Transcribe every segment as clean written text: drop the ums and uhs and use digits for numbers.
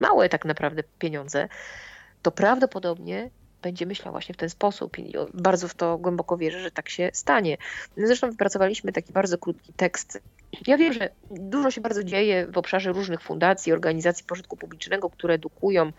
małe tak naprawdę pieniądze, to prawdopodobnie będzie myślał właśnie w ten sposób i bardzo w to głęboko wierzę, że tak się stanie. Zresztą wypracowaliśmy taki bardzo krótki tekst. Ja wiem, że dużo się bardzo dzieje w obszarze różnych fundacji, organizacji pożytku publicznego, które edukują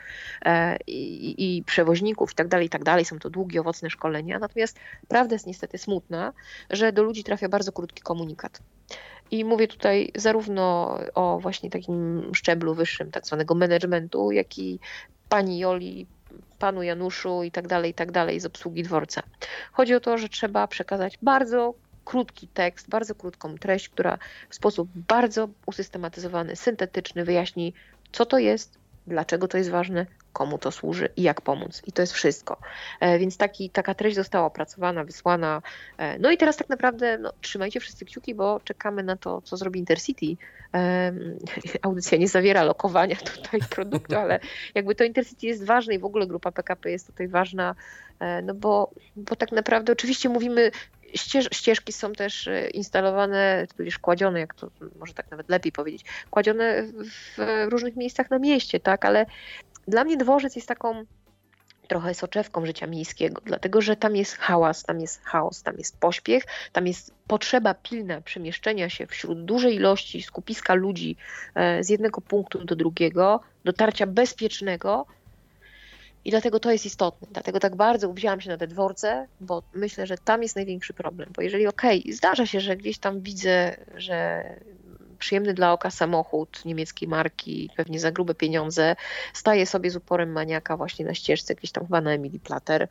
i przewoźników i tak dalej. Są to długie, owocne szkolenia. Natomiast prawda jest niestety smutna, że do ludzi trafia bardzo krótki komunikat. I mówię tutaj zarówno o właśnie takim szczeblu wyższym, tak zwanego managementu, jak i pani Joli, panu Januszu i tak dalej z obsługi dworca. Chodzi o to, że trzeba przekazać bardzo krótki tekst, bardzo krótką treść, która w sposób bardzo usystematyzowany, syntetyczny wyjaśni, co to jest, dlaczego to jest ważne, komu to służy i jak pomóc. I to jest wszystko. Więc taka treść została opracowana, wysłana. No i teraz tak naprawdę trzymajcie wszyscy kciuki, bo czekamy na to, co zrobi Intercity. Audycja nie zawiera lokowania tutaj produktu, ale jakby to Intercity jest ważne i w ogóle grupa PKP jest tutaj ważna, no bo tak naprawdę oczywiście mówimy, ścieżki są też instalowane, tudzież kładzione, jak to może tak nawet lepiej powiedzieć, kładzione w różnych miejscach na mieście, tak, ale dla mnie dworzec jest taką trochę soczewką życia miejskiego, dlatego że tam jest hałas, tam jest chaos, tam jest pośpiech, tam jest potrzeba pilna przemieszczenia się wśród dużej ilości skupiska ludzi z jednego punktu do drugiego, dotarcia bezpiecznego. I dlatego to jest istotne. Dlatego tak bardzo uwzięłam się na te dworce, bo myślę, że tam jest największy problem. Bo jeżeli zdarza się, że gdzieś tam widzę, że przyjemny dla oka samochód niemieckiej marki, pewnie za grube pieniądze, staje sobie z uporem maniaka właśnie na ścieżce, gdzieś tam chyba na Emilii Plater,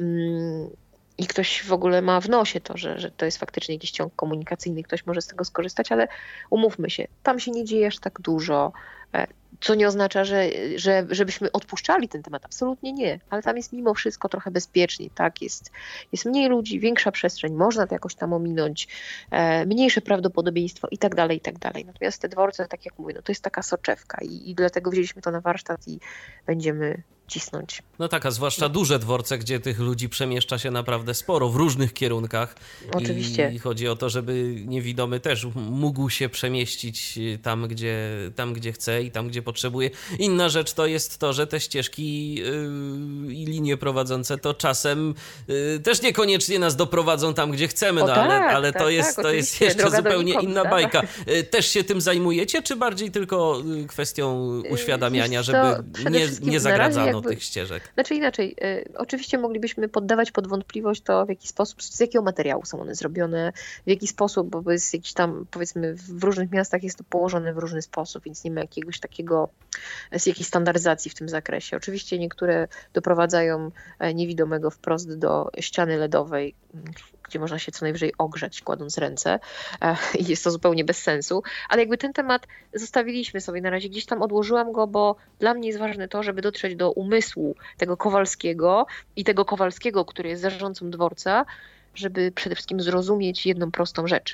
i ktoś w ogóle ma w nosie to, że to jest faktycznie jakiś ciąg komunikacyjny, ktoś może z tego skorzystać, ale umówmy się, tam się nie dzieje aż tak dużo, co nie oznacza, żebyśmy odpuszczali ten temat, absolutnie nie, ale tam jest mimo wszystko trochę bezpieczniej, tak, jest mniej ludzi, większa przestrzeń, można to jakoś tam ominąć, mniejsze prawdopodobieństwo i tak dalej, i tak dalej. Natomiast te dworce, tak jak mówię, to jest taka soczewka i dlatego wzięliśmy to na warsztat i będziemy cisnąć. No tak, a zwłaszcza duże dworce, gdzie tych ludzi przemieszcza się naprawdę sporo w różnych kierunkach. Oczywiście. I chodzi o to, żeby niewidomy też mógł się przemieścić tam, gdzie chce i tam, gdzie potrzebuje. Inna rzecz to jest to, że te ścieżki i linie prowadzące to czasem też niekoniecznie nas doprowadzą tam, gdzie chcemy, ale to jest jeszcze zupełnie inna bajka. Też się tym zajmujecie, czy bardziej tylko kwestią uświadamiania, żeby nie zagradzano tych ścieżek? Znaczy inaczej, oczywiście moglibyśmy poddawać pod wątpliwość to, w jaki sposób, z jakiego materiału są one zrobione, w jaki sposób, bo jest jakiś tam, powiedzmy, w różnych miastach jest to położone w różny sposób, więc nie ma jakiegoś takiego, jakiejś standaryzacji w tym zakresie. Oczywiście niektóre doprowadzają niewidomego wprost do ściany LEDowej, gdzie można się co najwyżej ogrzać, kładąc ręce, i jest to zupełnie bez sensu, ale jakby ten temat zostawiliśmy sobie na razie, gdzieś tam odłożyłam go, bo dla mnie jest ważne to, żeby dotrzeć do umysłu tego Kowalskiego i tego Kowalskiego, który jest zarządcą dworca, żeby przede wszystkim zrozumieć jedną prostą rzecz,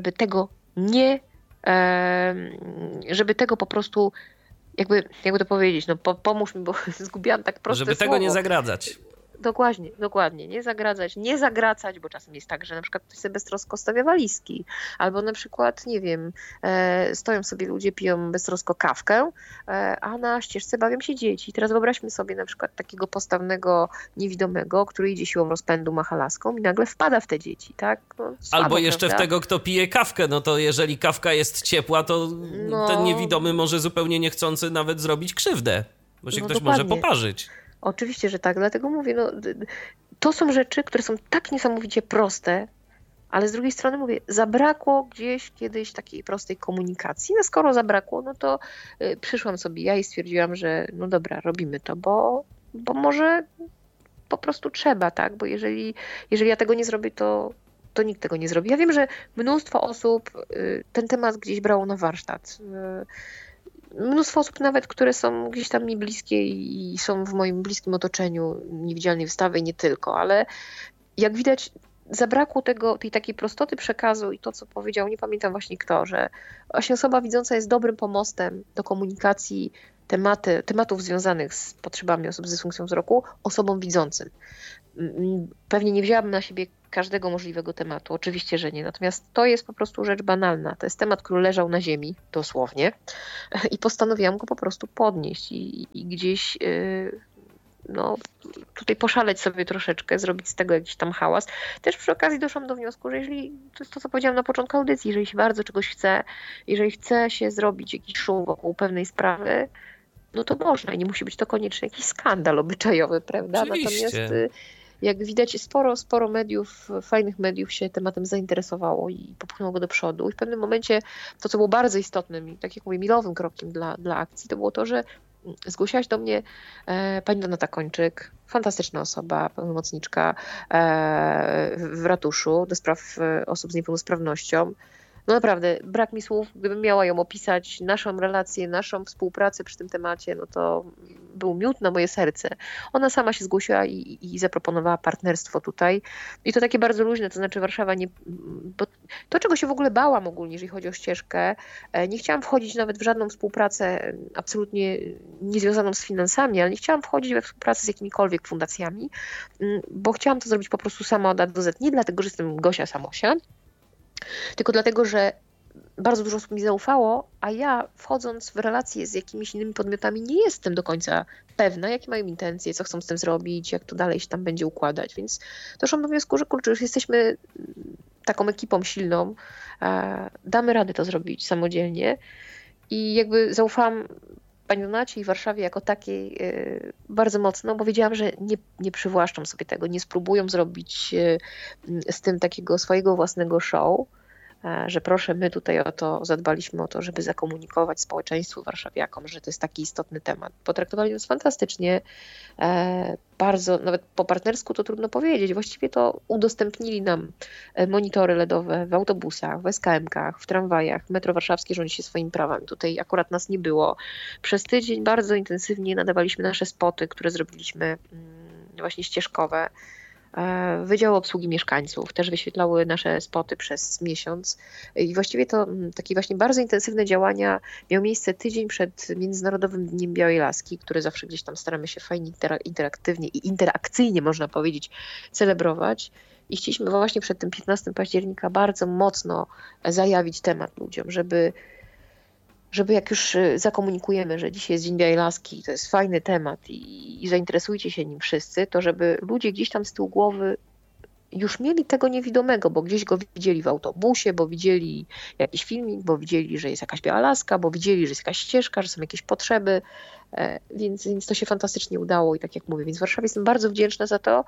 żeby tego po prostu, jakby to powiedzieć, pomóż mi, bo zgubiłam tak proste żeby słowo. tego nie zagradzać. Dokładnie. Nie zagracać, bo czasem jest tak, że na przykład ktoś sobie beztrosko stawia walizki, albo na przykład, nie wiem, stoją sobie ludzie, piją beztrosko kawkę, a na ścieżce bawią się dzieci. Teraz wyobraźmy sobie na przykład takiego postawnego niewidomego, który idzie siłą rozpędu, macha laską i nagle wpada w te dzieci, tak? Słabo, albo jeszcze prawda? w tego, kto pije kawkę, to jeżeli kawka jest ciepła, to ten niewidomy może zupełnie niechcący nawet zrobić krzywdę, bo się ktoś dokładnie. może poparzyć. Oczywiście, że tak, dlatego mówię, to są rzeczy, które są tak niesamowicie proste, ale z drugiej strony mówię, zabrakło gdzieś kiedyś takiej prostej komunikacji. No skoro zabrakło, to przyszłam sobie ja i stwierdziłam, że no dobra, robimy to, bo może po prostu trzeba, tak, bo jeżeli ja tego nie zrobię, to nikt tego nie zrobi. Ja wiem, że mnóstwo osób ten temat gdzieś brało na warsztat. Mnóstwo osób nawet, które są gdzieś tam mi bliskie i są w moim bliskim otoczeniu niewidzialnej wystawy i nie tylko, ale jak widać zabrakło tej takiej prostoty przekazu i to, co powiedział, nie pamiętam właśnie kto, że właśnie osoba widząca jest dobrym pomostem do komunikacji tematów związanych z potrzebami osób z dysfunkcją wzroku osobom widzącym. Pewnie nie wzięłabym na siebie każdego możliwego tematu. Oczywiście, że nie. Natomiast to jest po prostu rzecz banalna. To jest temat, który leżał na ziemi, dosłownie, i postanowiłam go po prostu podnieść i gdzieś no, tutaj poszaleć sobie troszeczkę, zrobić z tego jakiś tam hałas. Też przy okazji doszłam do wniosku, że jeżeli, to jest to, co powiedziałam na początku audycji, jeżeli się bardzo czegoś chce, jeżeli chce się zrobić jakiś szum wokół pewnej sprawy, no to można i nie musi być to koniecznie jakiś skandal obyczajowy, prawda? Oczywiście. Natomiast jak widać, sporo mediów, fajnych mediów się tematem zainteresowało i popchnęło go do przodu. I w pewnym momencie to, co było bardzo istotnym i tak jak mówię, milowym krokiem dla akcji, to było to, że zgłosiłaś do mnie pani Donata Kończyk, fantastyczna osoba, pełnomocniczka w ratuszu do spraw osób z niepełnosprawnością. No naprawdę, brak mi słów, gdybym miała ją opisać, naszą relację, naszą współpracę przy tym temacie, no to był miód na moje serce. Ona sama się zgłosiła i zaproponowała partnerstwo tutaj. I to takie bardzo luźne, to znaczy Warszawa nie... Bo to, czego się w ogóle bałam ogólnie, jeżeli chodzi o ścieżkę, nie chciałam wchodzić nawet w żadną współpracę absolutnie niezwiązaną z finansami, ale nie chciałam wchodzić we współpracę z jakimikolwiek fundacjami, bo chciałam to zrobić po prostu sama od A do Z. Nie dlatego, że jestem Gosia Samosia, tylko dlatego, że bardzo dużo osób mi zaufało, a ja wchodząc w relacje z jakimiś innymi podmiotami nie jestem do końca pewna, jakie mają intencje, co chcą z tym zrobić, jak to dalej się tam będzie układać. Więc doszłam do wniosku, że kurczę, już jesteśmy taką ekipą silną, damy radę to zrobić samodzielnie i jakby zaufałam pani Donacie i Warszawie jako takiej bardzo mocno, bo wiedziałam, że nie przywłaszczą sobie tego, nie spróbują zrobić z tym takiego swojego własnego show, że proszę, my tutaj o to zadbaliśmy o to, żeby zakomunikować społeczeństwu warszawiakom, że to jest taki istotny temat. Potraktowali nas fantastycznie, bardzo, nawet po partnersku to trudno powiedzieć, właściwie to udostępnili nam monitory LEDowe w autobusach, w SKM-kach, w tramwajach. Metro Warszawskie rządzi się swoimi prawami. Tutaj akurat nas nie było. Przez tydzień bardzo intensywnie nadawaliśmy nasze spoty, które zrobiliśmy właśnie ścieżkowe. Wydział Obsługi Mieszkańców też wyświetlały nasze spoty przez miesiąc i właściwie to takie właśnie bardzo intensywne działania miały miejsce tydzień przed Międzynarodowym Dniem Białej Laski, który zawsze gdzieś tam staramy się fajnie, interaktywnie i interakcyjnie, można powiedzieć, celebrować. I chcieliśmy właśnie przed tym 15 października bardzo mocno zajawić temat ludziom, żeby jak już zakomunikujemy, że dzisiaj jest Dzień Białej Laski, to jest fajny temat i zainteresujcie się nim wszyscy, to żeby ludzie gdzieś tam z tyłu głowy już mieli tego niewidomego, bo gdzieś go widzieli w autobusie, bo widzieli jakiś filmik, bo widzieli, że jest jakaś Biała Laska, bo widzieli, że jest jakaś ścieżka, że są jakieś potrzeby, więc to się fantastycznie udało i tak jak mówię, więc w Warszawie jestem bardzo wdzięczna za to.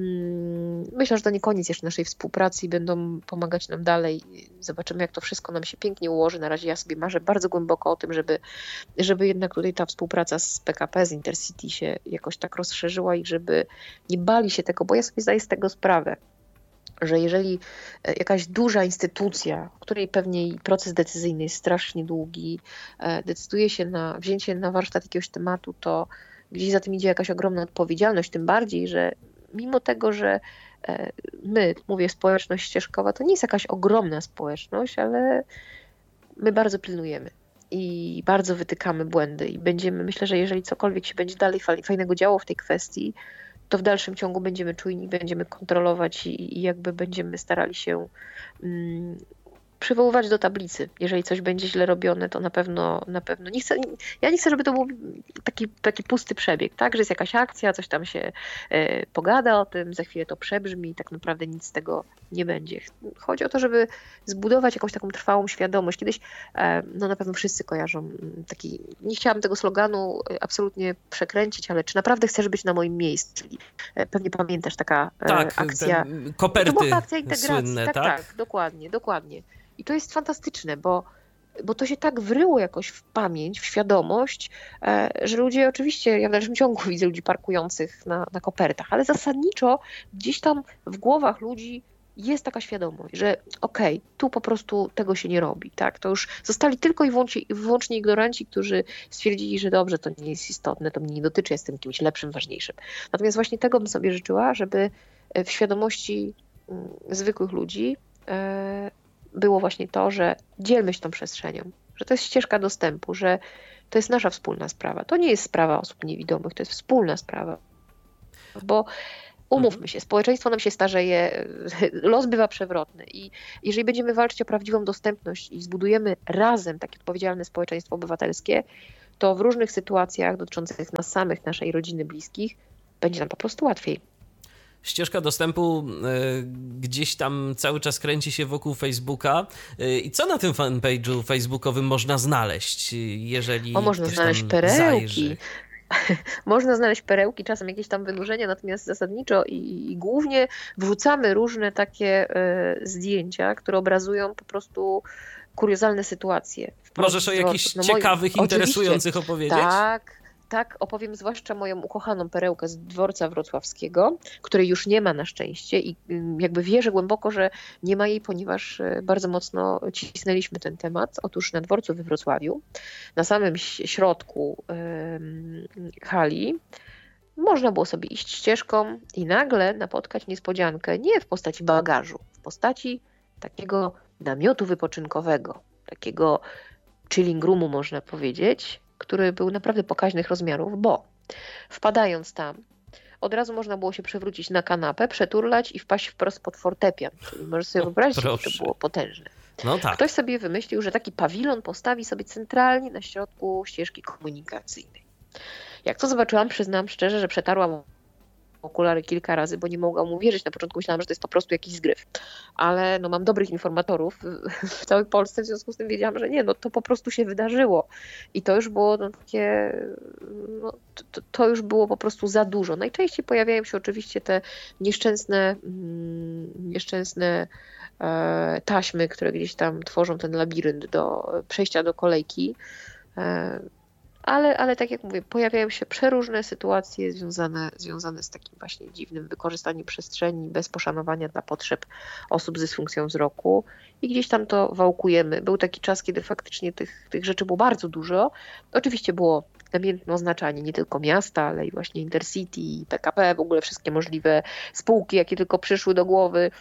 Myślę, że to nie koniec jeszcze naszej współpracy i będą pomagać nam dalej. Zobaczymy, jak to wszystko nam się pięknie ułoży. Na razie ja sobie marzę bardzo głęboko o tym, żeby jednak tutaj ta współpraca z PKP, z Intercity się jakoś tak rozszerzyła i żeby nie bali się tego, bo ja sobie zdaję z tego sprawę, że jeżeli jakaś duża instytucja, w której pewnie proces decyzyjny jest strasznie długi, decyduje się na wzięcie na warsztat jakiegoś tematu, to gdzieś za tym idzie jakaś ogromna odpowiedzialność, tym bardziej, że mimo tego, że my, mówię społeczność ścieżkowa, to nie jest jakaś ogromna społeczność, ale my bardzo pilnujemy i bardzo wytykamy błędy i będziemy, myślę, że jeżeli cokolwiek się będzie dalej fajnego działo w tej kwestii, to w dalszym ciągu będziemy czujni, będziemy kontrolować i jakby będziemy starali się przywoływać do tablicy. Jeżeli coś będzie źle robione, to na pewno ja nie chcę, żeby to był taki pusty przebieg, tak, że jest jakaś akcja, coś tam się pogada o tym, za chwilę to przebrzmi i tak naprawdę nic z tego nie będzie. Chodzi o to, żeby zbudować jakąś taką trwałą świadomość. Kiedyś, no na pewno wszyscy kojarzą taki, nie chciałam tego sloganu absolutnie przekręcić, ale czy naprawdę chcesz być na moim miejscu? Czyli pewnie pamiętasz taka akcja. Koperty to była akcja integracji. słynne, tak, dokładnie. I to jest fantastyczne, bo to się tak wryło jakoś w pamięć, w świadomość, że ludzie oczywiście, ja w dalszym ciągu widzę ludzi parkujących na kopertach, ale zasadniczo gdzieś tam w głowach ludzi jest taka świadomość, że okej, tu po prostu tego się nie robi, tak? To już zostali tylko i wyłącznie ignoranci, którzy stwierdzili, że dobrze, to nie jest istotne, to mnie nie dotyczy, jestem kimś lepszym, ważniejszym. Natomiast właśnie tego bym sobie życzyła, żeby w świadomości zwykłych ludzi było właśnie to, że dzielmy się tą przestrzenią, że to jest ścieżka dostępu, że to jest nasza wspólna sprawa. To nie jest sprawa osób niewidomych, to jest wspólna sprawa. Bo Umówmy się, społeczeństwo nam się starzeje, los bywa przewrotny i jeżeli będziemy walczyć o prawdziwą dostępność i zbudujemy razem takie odpowiedzialne społeczeństwo obywatelskie, to w różnych sytuacjach dotyczących nas samych, naszej rodziny, bliskich, będzie nam po prostu łatwiej. Ścieżka dostępu gdzieś tam cały czas kręci się wokół Facebooka. I co na tym fanpage'u facebookowym można znaleźć, jeżeli można ktoś znaleźć tam perełki. zajrzy? Można znaleźć perełki, czasem jakieś tam wynurzenia, natomiast zasadniczo i głównie wrzucamy różne takie zdjęcia, które obrazują po prostu kuriozalne sytuacje. Możesz o jakichś ciekawych, interesujących opowiedzieć? Tak, opowiem zwłaszcza moją ukochaną perełkę z dworca wrocławskiego, której już nie ma na szczęście i jakby wierzę głęboko, że nie ma jej, ponieważ bardzo mocno cisnęliśmy ten temat. Otóż na dworcu we Wrocławiu, na samym środku hali, można było sobie iść ścieżką i nagle napotkać niespodziankę, nie w postaci bagażu, w postaci takiego namiotu wypoczynkowego, takiego chilling roomu można powiedzieć, który był naprawdę pokaźnych rozmiarów, bo wpadając tam, od razu można było się przewrócić na kanapę, przeturlać i wpaść wprost pod fortepian. Czyli możesz sobie wyobrazić, jak to było potężne. No tak. Ktoś sobie wymyślił, że taki pawilon postawi sobie centralnie na środku ścieżki komunikacyjnej. Jak to zobaczyłam, przyznam szczerze, że przetarłam okulary kilka razy, bo nie mogłam uwierzyć. Na początku myślałam, że to jest po prostu jakiś zgryw. Ale no, mam dobrych informatorów w całej Polsce, w związku z tym wiedziałam, że nie, no to po prostu się wydarzyło. I to już było no, takie, no, to już było po prostu za dużo. Najczęściej pojawiają się oczywiście te nieszczęsne taśmy, które gdzieś tam tworzą ten labirynt do przejścia do kolejki. Ale tak jak mówię, pojawiają się przeróżne sytuacje związane z takim właśnie dziwnym wykorzystaniem przestrzeni bez poszanowania dla potrzeb osób z dysfunkcją wzroku i gdzieś tam to wałkujemy. Był taki czas, kiedy faktycznie tych rzeczy było bardzo dużo. Oczywiście było namiętne oznaczanie nie tylko miasta, ale i właśnie Intercity, PKP, w ogóle wszystkie możliwe spółki, jakie tylko przyszły do głowy.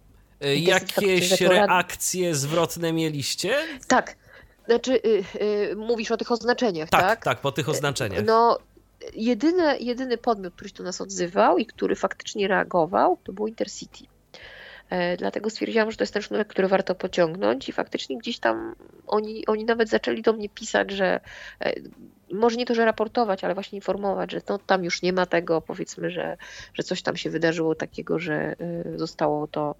Jakieś reakcje zwrotne mieliście? Tak. Znaczy, mówisz o tych oznaczeniach, tak? Tak, po tych oznaczeniach. No, jedyny podmiot, który się do nas odzywał i który faktycznie reagował, to był Intercity. Dlatego stwierdziłam, że to jest ten sznurek, który warto pociągnąć i faktycznie gdzieś tam oni nawet zaczęli do mnie pisać, że może nie to, że raportować, ale właśnie informować, że no, tam już nie ma tego, powiedzmy, że coś tam się wydarzyło takiego, że zostało to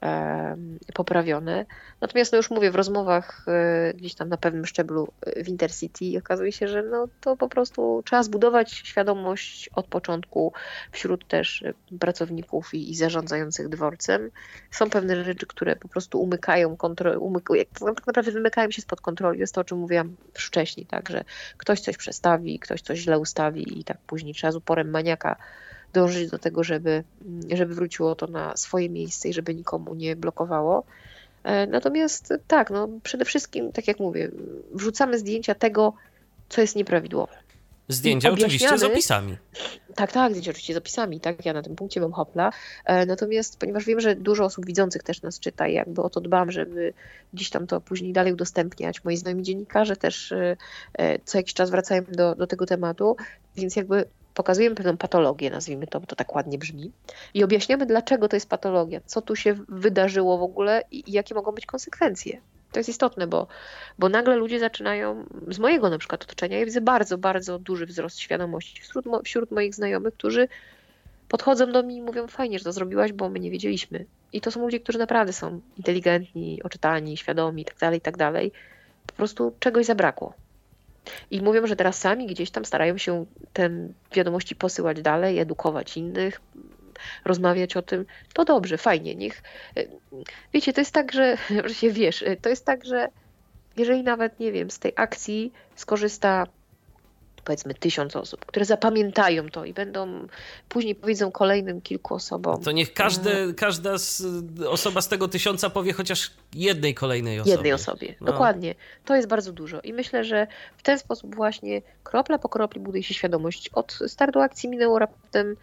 poprawione. Natomiast no już mówię, w rozmowach gdzieś tam na pewnym szczeblu w Intercity okazuje się, że no to po prostu trzeba zbudować świadomość od początku wśród też pracowników i zarządzających dworcem. Są pewne rzeczy, które po prostu umykają tak naprawdę wymykają się spod kontroli. Jest to, o czym mówiłam już wcześniej, tak, że ktoś coś przestawi, ktoś coś źle ustawi i tak później trzeba z uporem maniaka dążyć do tego, żeby wróciło to na swoje miejsce i żeby nikomu nie blokowało. Natomiast tak, no przede wszystkim, tak jak mówię, wrzucamy zdjęcia tego, co jest nieprawidłowe. Zdjęcia oczywiście z opisami. Tak, zdjęcia oczywiście z opisami, tak, ja na tym punkcie mam hopla. Natomiast ponieważ wiem, że dużo osób widzących też nas czyta i jakby o to dbam, żeby gdzieś tam to później dalej udostępniać. Moi znajomi dziennikarze też co jakiś czas wracają do tego tematu, więc jakby pokazujemy pewną patologię, nazwijmy to, bo to tak ładnie brzmi, i objaśniamy, dlaczego to jest patologia, co tu się wydarzyło w ogóle i jakie mogą być konsekwencje. To jest istotne, bo nagle ludzie zaczynają, z mojego na przykład otoczenia, ja widzę bardzo, bardzo duży wzrost świadomości wśród moich znajomych, którzy podchodzą do mnie i mówią, fajnie, że to zrobiłaś, bo my nie wiedzieliśmy. I to są ludzie, którzy naprawdę są inteligentni, oczytani, świadomi i tak dalej. Po prostu czegoś zabrakło. I mówią, że teraz sami gdzieś tam starają się te wiadomości posyłać dalej, edukować innych, rozmawiać o tym. To dobrze, fajnie, niech... Wiecie, to jest tak, że się wiesz, to jest tak, że jeżeli nawet, nie wiem, z tej akcji skorzysta powiedzmy 1000 osób, które zapamiętają to i będą, później powiedzą kolejnym kilku osobom. To niech każda osoba z tego 1000 powie chociaż jednej kolejnej osobie. Jednej osobie, no. Dokładnie. To jest bardzo dużo i myślę, że w ten sposób właśnie kropla po kropli buduje się świadomość. Od startu akcji minęło raptem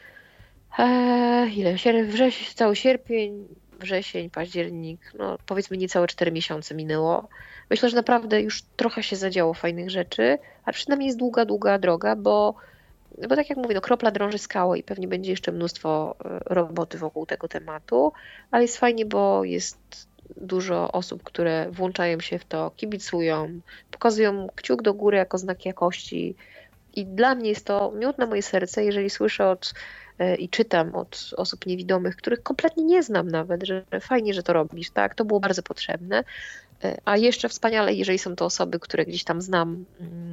cały sierpień, wrzesień, październik, no powiedzmy niecałe 4 miesiące minęło. Myślę, że naprawdę już trochę się zadziało fajnych rzeczy, a przynajmniej jest długa droga, bo bo tak jak mówię, no kropla drąży skałę i pewnie będzie jeszcze mnóstwo roboty wokół tego tematu, ale jest fajnie, bo jest dużo osób, które włączają się w to, kibicują, pokazują kciuk do góry jako znak jakości i dla mnie jest to miód na moje serce, jeżeli słyszę i czytam od osób niewidomych, których kompletnie nie znam nawet, że fajnie, że to robisz, tak, to było bardzo potrzebne, a jeszcze wspaniale, jeżeli są to osoby, które gdzieś tam znam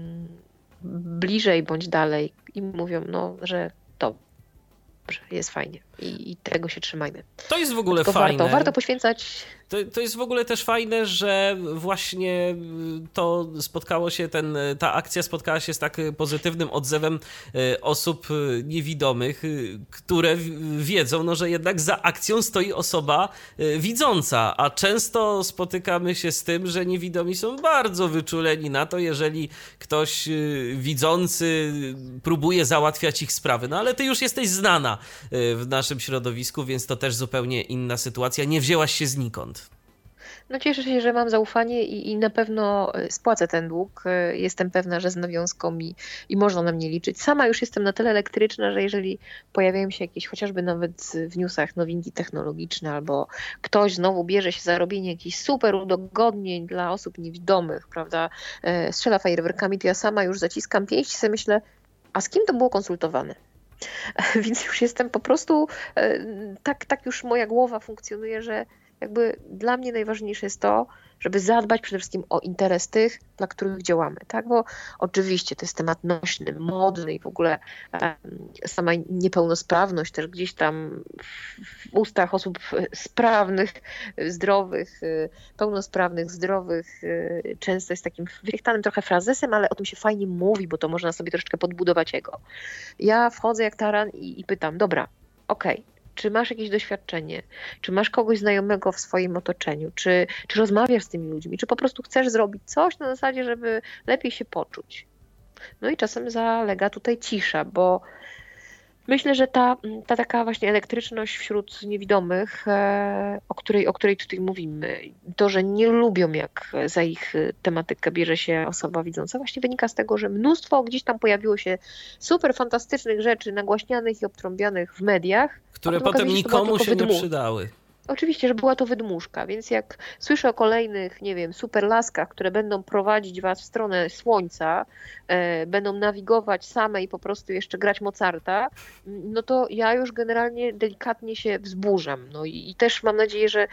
bliżej bądź dalej i mówią, no, że dobrze, jest fajnie i tego się trzymajmy. To jest w ogóle tylko fajne. Warto poświęcać. To jest w ogóle też fajne, że właśnie to spotkało się, ta akcja spotkała się z tak pozytywnym odzewem osób niewidomych, które wiedzą, no, że jednak za akcją stoi osoba widząca, a często spotykamy się z tym, że niewidomi są bardzo wyczuleni na to, jeżeli ktoś widzący próbuje załatwiać ich sprawy. No ale ty już jesteś znana w naszym środowisku, więc to też zupełnie inna sytuacja. Nie wzięłaś się znikąd. No cieszę się, że mam zaufanie i na pewno spłacę ten dług. Jestem pewna, że z nawiązką i można na mnie liczyć. Sama już jestem na tyle elektryczna, że jeżeli pojawiają się jakieś chociażby nawet w newsach nowinki technologiczne albo ktoś znowu bierze się za robienie jakichś super udogodnień dla osób niewidomych, prawda, strzela fajerwerkami, to ja sama już zaciskam pięść i sobie myślę, a z kim to było konsultowane? Więc już jestem po prostu, tak już moja głowa funkcjonuje, że jakby dla mnie najważniejsze jest to, żeby zadbać przede wszystkim o interes tych, dla których działamy, tak? Bo oczywiście to jest temat nośny, modny i w ogóle sama niepełnosprawność też gdzieś tam w ustach osób sprawnych, zdrowych, pełnosprawnych, zdrowych często jest takim wychtanym trochę frazesem, ale o tym się fajnie mówi, bo to można sobie troszeczkę podbudować ego. Ja wchodzę jak taran i pytam, dobra, okej. Czy masz jakieś doświadczenie? Czy masz kogoś znajomego w swoim otoczeniu? Czy rozmawiasz z tymi ludźmi? Czy po prostu chcesz zrobić coś na zasadzie, żeby lepiej się poczuć? No i czasem zalega tutaj cisza, bo myślę, że ta taka właśnie elektryczność wśród niewidomych, o której tutaj mówimy, to, że nie lubią, jak za ich tematykę bierze się osoba widząca, właśnie wynika z tego, że mnóstwo gdzieś tam pojawiło się super fantastycznych rzeczy nagłaśnianych i obtrąbianych w mediach, które potem nikomu się nie przydały. Oczywiście, że była to wydmuszka, więc jak słyszę o kolejnych, nie wiem, superlaskach, które będą prowadzić was w stronę słońca, będą nawigować same i po prostu jeszcze grać Mozarta, no to ja już generalnie delikatnie się wzburzam. No i też mam nadzieję, że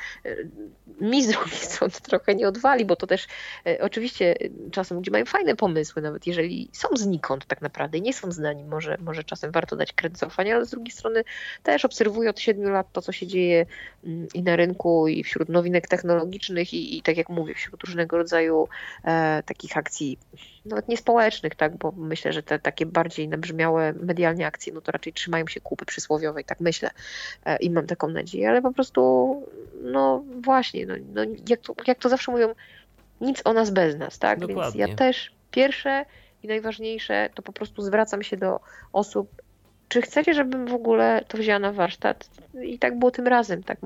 mi z drugiej strony trochę nie odwali, bo to też oczywiście czasem ludzie mają fajne pomysły, nawet jeżeli są znikąd tak naprawdę i nie są znani, może czasem warto dać kredyt zaufania, ale z drugiej strony też obserwuję od 7 lat to, co się dzieje i na rynku, i wśród nowinek technologicznych, i tak jak mówię, wśród różnego rodzaju takich akcji, nawet niespołecznych, tak, bo myślę, że te takie bardziej nabrzmiałe medialnie akcje, no to raczej trzymają się kupy przysłowiowej, tak myślę i mam taką nadzieję, ale po prostu, no właśnie, no jak to zawsze mówią, nic o nas bez nas, tak, Dokładnie. Więc ja też pierwsze i najważniejsze to po prostu zwracam się do osób, czy chcecie, żebym w ogóle to wzięła na warsztat? I tak było tym razem, tak.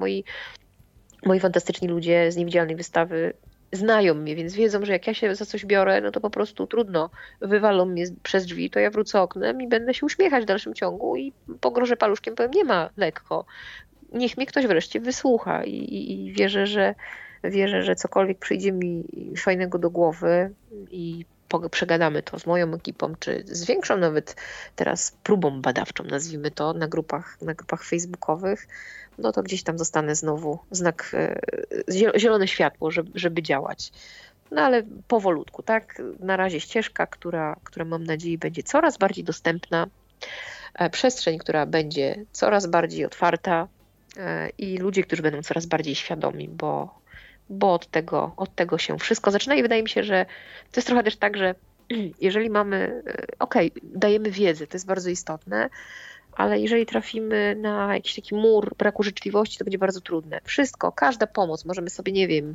Moi fantastyczni ludzie z Niewidzialnej Wystawy znają mnie, więc wiedzą, że jak ja się za coś biorę, no to po prostu trudno. Wywalą mnie przez drzwi, to ja wrócę oknem i będę się uśmiechać w dalszym ciągu i pogrożę paluszkiem, powiem, nie ma lekko. Niech mnie ktoś wreszcie wysłucha i wierzę, że cokolwiek przyjdzie mi fajnego do głowy i przegadamy to z moją ekipą, czy z większą nawet teraz próbą badawczą, nazwijmy to, na grupach facebookowych, no to gdzieś tam zostanę znowu znak, zielone światło, żeby działać. No ale powolutku, tak? Na razie ścieżka, która mam nadzieję będzie coraz bardziej dostępna, przestrzeń, która będzie coraz bardziej otwarta i ludzie, którzy będą coraz bardziej świadomi, bo od tego się wszystko zaczyna i wydaje mi się, że to jest trochę też tak, że jeżeli mamy, dajemy wiedzę, to jest bardzo istotne, ale jeżeli trafimy na jakiś taki mur braku życzliwości, to będzie bardzo trudne. Wszystko, każda pomoc, możemy sobie, nie wiem,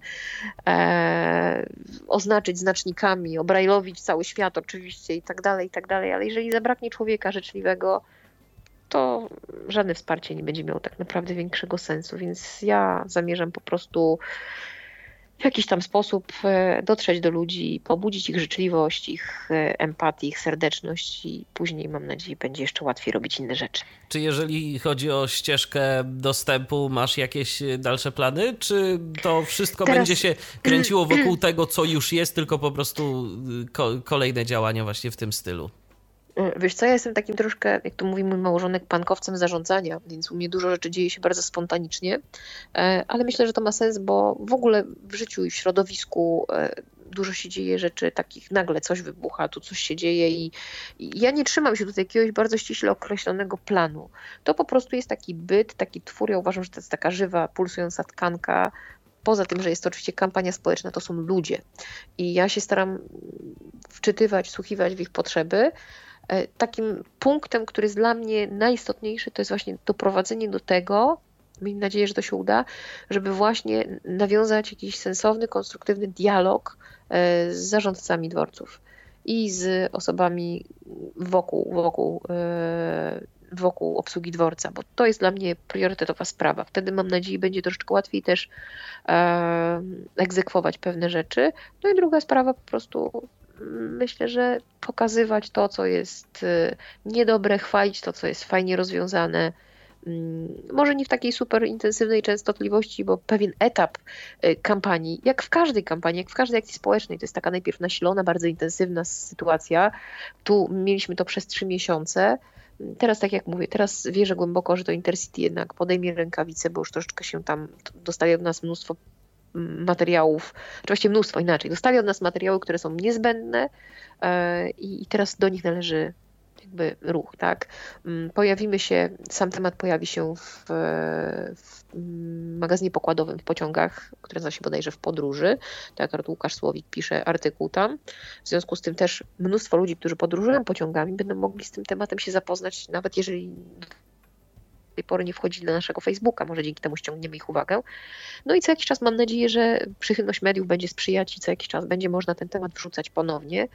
oznaczyć znacznikami, obrajlowić cały świat oczywiście i tak dalej, ale jeżeli zabraknie człowieka życzliwego, to żadne wsparcie nie będzie miało tak naprawdę większego sensu, więc ja zamierzam po prostu w jakiś tam sposób dotrzeć do ludzi, pobudzić ich życzliwość, ich empatię, ich serdeczność i później, mam nadzieję, będzie jeszcze łatwiej robić inne rzeczy. Czy jeżeli chodzi o ścieżkę dostępu, masz jakieś dalsze plany? Czy to wszystko będzie się kręciło wokół tego, co już jest, tylko po prostu kolejne działania właśnie w tym stylu? Wiesz co, ja jestem takim troszkę, jak to mówi mój małżonek, pankowcem zarządzania, więc u mnie dużo rzeczy dzieje się bardzo spontanicznie, ale myślę, że to ma sens, bo w ogóle w życiu i w środowisku dużo się dzieje rzeczy takich, nagle coś wybucha, tu coś się dzieje i ja nie trzymam się tutaj jakiegoś bardzo ściśle określonego planu. To po prostu jest taki byt, taki twór, ja uważam, że to jest taka żywa, pulsująca tkanka. Poza tym, że jest to oczywiście kampania społeczna, to są ludzie i ja się staram wczytywać, wsłuchiwać w ich potrzeby. Takim punktem, który jest dla mnie najistotniejszy, to jest właśnie doprowadzenie do tego, mam nadzieję, że to się uda, żeby właśnie nawiązać jakiś sensowny, konstruktywny dialog z zarządcami dworców i z osobami wokół obsługi dworca, bo to jest dla mnie priorytetowa sprawa. Wtedy, mam nadzieję, będzie troszeczkę łatwiej też egzekwować pewne rzeczy. No i druga sprawa, po prostu myślę, że pokazywać to, co jest niedobre, chwalić to, co jest fajnie rozwiązane. Może nie w takiej super intensywnej częstotliwości, bo pewien etap kampanii, jak w każdej kampanii, jak w każdej akcji społecznej, to jest taka najpierw nasilona, bardzo intensywna sytuacja. Tu mieliśmy to przez 3 miesiące. Teraz, tak jak mówię, teraz wierzę głęboko, że to Intercity jednak podejmie rękawice, bo już troszeczkę się tam dostali od nas mnóstwo materiałów, oczywiście mnóstwo inaczej. Dostali od nas materiały, które są niezbędne i teraz do nich należy jakby ruch, tak? Sam temat pojawi się w magazynie pokładowym w pociągach, który nazywa się bodajże W podróży. Tak, akurat Łukasz Słowik pisze artykuł tam. W związku z tym też mnóstwo ludzi, którzy podróżują pociągami, będą mogli z tym tematem się zapoznać, nawet jeżeli do tej pory nie wchodzili na naszego Facebooka, może dzięki temu ściągniemy ich uwagę. No i co jakiś czas mam nadzieję, że przychylność mediów będzie sprzyjać i co jakiś czas będzie można ten temat wrzucać ponownie.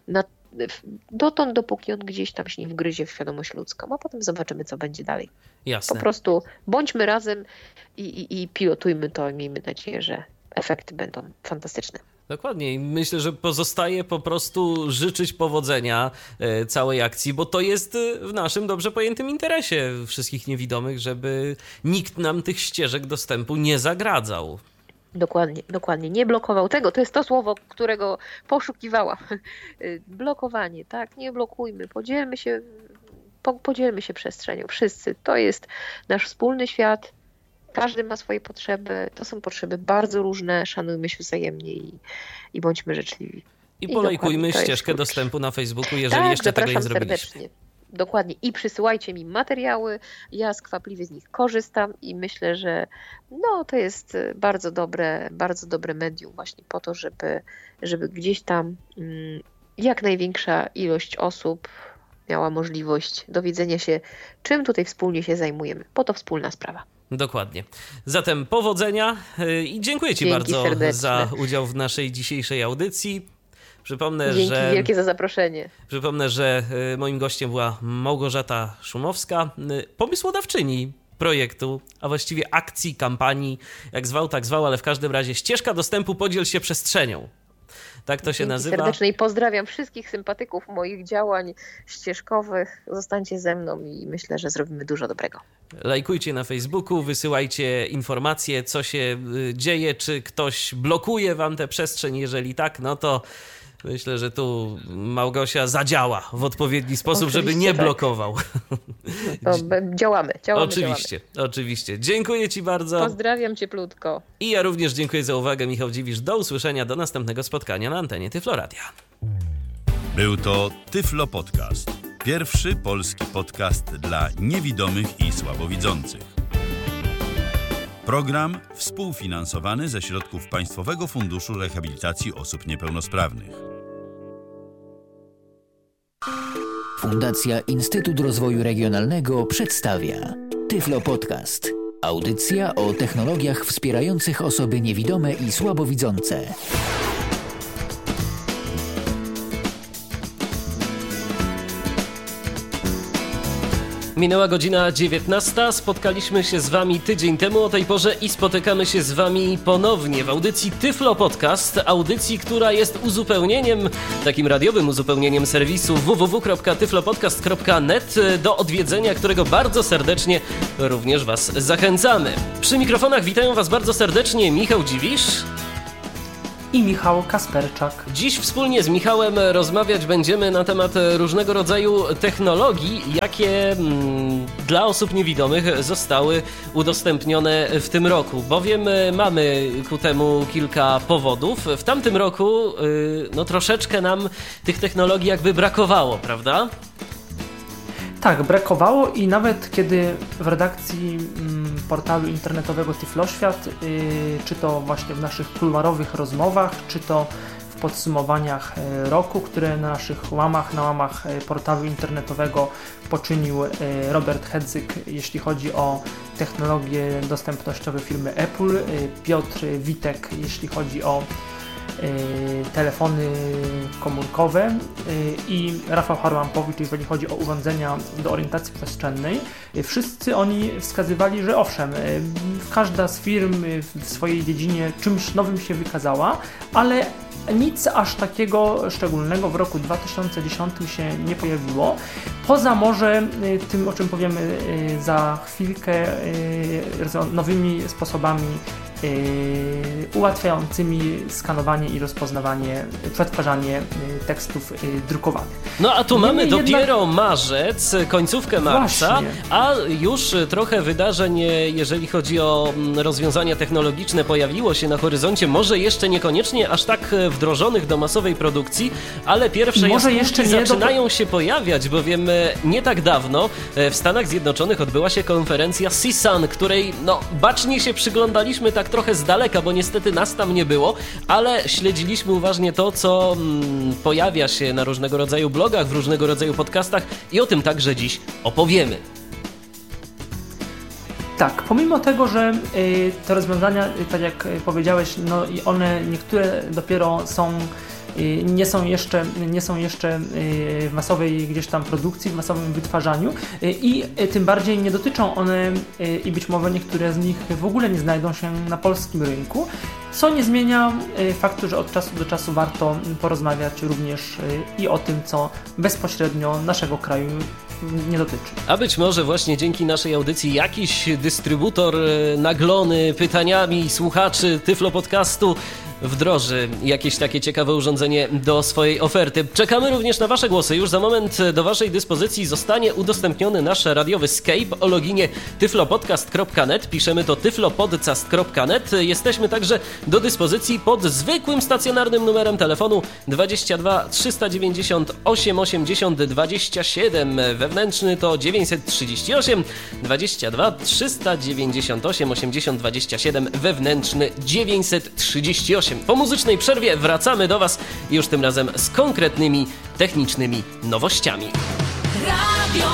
Dotąd, dopóki on gdzieś tam się nie wgryzie w świadomość ludzką, a potem zobaczymy, co będzie dalej. Jasne. Po prostu bądźmy razem i pilotujmy to i miejmy nadzieję, że efekty będą fantastyczne. Dokładnie i myślę, że pozostaje po prostu życzyć powodzenia całej akcji, bo to jest w naszym dobrze pojętym interesie wszystkich niewidomych, żeby nikt nam tych ścieżek dostępu nie zagradzał. Dokładnie. Nie blokował tego. To jest to słowo, którego poszukiwałam. Blokowanie, tak? Nie blokujmy. Podzielmy się przestrzenią. Wszyscy. To jest nasz wspólny świat. Każdy ma swoje potrzeby. To są potrzeby bardzo różne. Szanujmy się wzajemnie i bądźmy życzliwi. I polajkujmy ścieżkę dostępu na Facebooku, jeżeli jeszcze tego nie zrobiliśmy. Serdecznie. Dokładnie. I przysyłajcie mi materiały. Ja skwapliwie z nich korzystam i myślę, że to jest bardzo dobre medium właśnie po to, żeby gdzieś tam jak największa ilość osób miała możliwość dowiedzenia się, czym tutaj wspólnie się zajmujemy. Po to wspólna sprawa. Dokładnie. Zatem powodzenia i dziękuję Ci bardzo serdeczne za udział w naszej dzisiejszej audycji. Dzięki wielkie za zaproszenie. Przypomnę, że moim gościem była Małgorzata Szumowska, pomysłodawczyni projektu, a właściwie akcji, kampanii, jak zwał, tak zwał, ale w każdym razie ścieżka dostępu Podziel się przestrzenią. Tak to się nazywa. Serdecznie i pozdrawiam wszystkich sympatyków moich działań ścieżkowych. Zostańcie ze mną i myślę, że zrobimy dużo dobrego. Lajkujcie na Facebooku, wysyłajcie informacje, co się dzieje, czy ktoś blokuje wam tę przestrzeń. Jeżeli tak, no to myślę, że tu Małgosia zadziała w odpowiedni sposób, oczywiście, żeby nie blokował. Działamy. Oczywiście. Dziękuję Ci bardzo. Pozdrawiam cieplutko. I ja również dziękuję za uwagę. Michał Dziwisz. Do usłyszenia, do następnego spotkania na antenie Tyflo Radia. Był to Tyflo Podcast. Pierwszy polski podcast dla niewidomych i słabowidzących. Program współfinansowany ze środków Państwowego Funduszu Rehabilitacji Osób Niepełnosprawnych. Fundacja Instytut Rozwoju Regionalnego przedstawia Tyflo Podcast. Audycja o technologiach wspierających osoby niewidome i słabowidzące. Minęła godzina 19. Spotkaliśmy się z wami tydzień temu o tej porze i spotykamy się z wami ponownie w audycji Tyflo Podcast. Audycji, która jest uzupełnieniem, takim radiowym uzupełnieniem serwisu www.tyflopodcast.net, do odwiedzenia którego bardzo serdecznie również was zachęcamy. Przy mikrofonach witają was bardzo serdecznie Michał Dziwisz i Michał Kasperczak. Dziś wspólnie z Michałem rozmawiać będziemy na temat różnego rodzaju technologii, jakie dla osób niewidomych zostały udostępnione w tym roku, bowiem mamy ku temu kilka powodów. W tamtym roku troszeczkę nam tych technologii jakby brakowało, prawda? Tak, brakowało i nawet kiedy w redakcji portalu internetowego Tyfloświat, czy to właśnie w naszych kuluarowych rozmowach, czy to w podsumowaniach roku, które na naszych na łamach portalu internetowego poczynił Robert Hedzyk, jeśli chodzi o technologie dostępnościowe firmy Apple, Piotr Witek, jeśli chodzi o telefony komórkowe i Rafał Harłampowicz, jeżeli chodzi o urządzenia do orientacji przestrzennej. Wszyscy oni wskazywali, że owszem, każda z firm w swojej dziedzinie czymś nowym się wykazała, ale nic aż takiego szczególnego w roku 2010 się nie pojawiło. Poza może tym, o czym powiemy za chwilkę, nowymi sposobami ułatwiającymi skanowanie i rozpoznawanie, przetwarzanie tekstów drukowanych. No a tu mamy dopiero marzec, końcówkę marca, właśnie. A już trochę wydarzeń, jeżeli chodzi o rozwiązania technologiczne, pojawiło się na horyzoncie, może jeszcze niekoniecznie aż tak wdrożonych do masowej produkcji, ale pierwsze jaskółki zaczynają się pojawiać, bowiem nie tak dawno w Stanach Zjednoczonych odbyła się konferencja CSUN, której bacznie się przyglądaliśmy tak trochę z daleka, bo niestety nas tam nie było, ale śledziliśmy uważnie to, co pojawia się na różnego rodzaju blogach, w różnego rodzaju podcastach i o tym także dziś opowiemy. Tak, pomimo tego, że te rozwiązania, tak jak powiedziałeś, one niektóre dopiero nie są jeszcze w masowej gdzieś tam produkcji, w masowym wytwarzaniu i tym bardziej nie dotyczą one i być może niektóre z nich w ogóle nie znajdą się na polskim rynku, co nie zmienia faktu, że od czasu do czasu warto porozmawiać również i o tym, co bezpośrednio naszego kraju nie dotyczy. A być może właśnie dzięki naszej audycji jakiś dystrybutor naglony pytaniami słuchaczy Tyflo Podcastu wdroży jakieś takie ciekawe urządzenie do swojej oferty. Czekamy również na wasze głosy. Już za moment do waszej dyspozycji zostanie udostępniony nasz radiowy Skype o loginie tyflopodcast.net. Piszemy to tyflopodcast.net. Jesteśmy także do dyspozycji pod zwykłym stacjonarnym numerem telefonu 22 398 80 27. Wewnętrzny to 938 22 398 80 27. Wewnętrzny 938. Po muzycznej przerwie wracamy do was już tym razem z konkretnymi technicznymi nowościami. Radio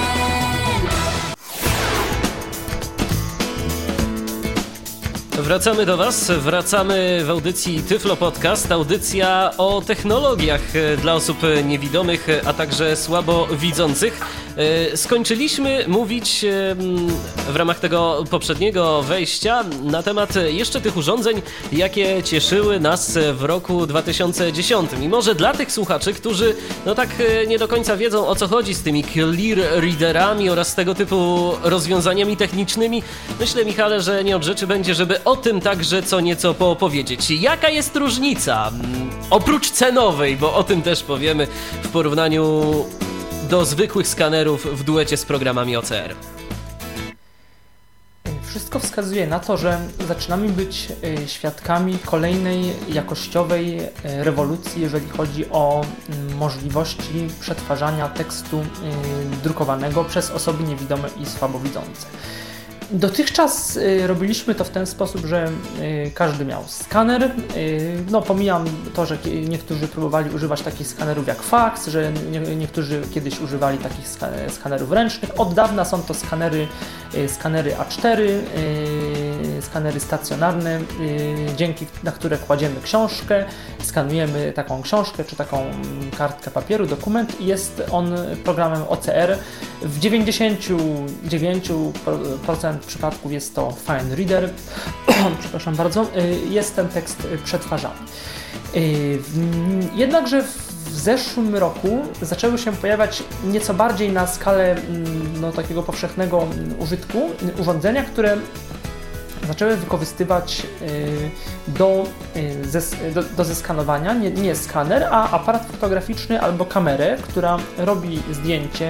Wracamy do was, wracamy w audycji Tyflo Podcast, audycja o technologiach dla osób niewidomych, a także słabowidzących. Skończyliśmy mówić w ramach tego poprzedniego wejścia na temat jeszcze tych urządzeń, jakie cieszyły nas w roku 2010. I może dla tych słuchaczy, którzy tak nie do końca wiedzą, o co chodzi z tymi clear readerami oraz tego typu rozwiązaniami technicznymi, myślę, Michale, że nie od rzeczy będzie, żeby o tym także co nieco poopowiedzieć. Jaka jest różnica, oprócz cenowej, bo o tym też powiemy, w porównaniu do zwykłych skanerów w duecie z programami OCR? Wszystko wskazuje na to, że zaczynamy być świadkami kolejnej jakościowej rewolucji, jeżeli chodzi o możliwości przetwarzania tekstu drukowanego przez osoby niewidome i słabowidzące. Dotychczas robiliśmy to w ten sposób, że każdy miał skaner. Pomijam to, że niektórzy próbowali używać takich skanerów jak fax, że niektórzy kiedyś używali takich skanerów ręcznych. Od dawna są to skanery A4, skanery stacjonarne, na które kładziemy książkę, skanujemy taką książkę czy taką kartkę papieru, dokument i jest on programem OCR. W 99% przypadków jest to Fine Reader. Przepraszam bardzo, jest ten tekst przetwarzany. Jednakże w zeszłym roku zaczęły się pojawiać nieco bardziej na skalę takiego powszechnego użytku urządzenia, które zaczęły wykorzystywać do zeskanowania nie skaner, a aparat fotograficzny albo kamerę, która robi zdjęcie